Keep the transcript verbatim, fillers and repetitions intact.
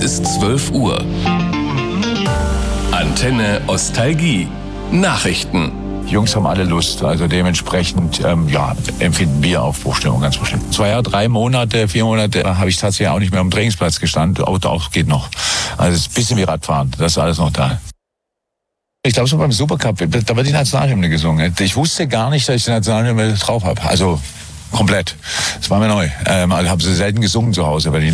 ist zwölf Uhr. Antenne Ostalgie. Nachrichten. Die Jungs haben alle Lust, also dementsprechend ähm, ja, empfinden wir Aufbruchstimmung ganz bestimmt. Zwei Jahre, drei Monate, vier Monate habe ich tatsächlich auch nicht mehr am Trainingsplatz gestanden. Auto auch geht noch. Also es ist ein bisschen wie Radfahren, das ist alles noch da. Ich glaube, so beim Supercup, da wird die Nationalhymne gesungen. Ich wusste gar nicht, dass ich die Nationalhymne drauf habe. Also komplett. Das war mir neu. Ähm, also habe sie selten gesungen zu Hause, weil die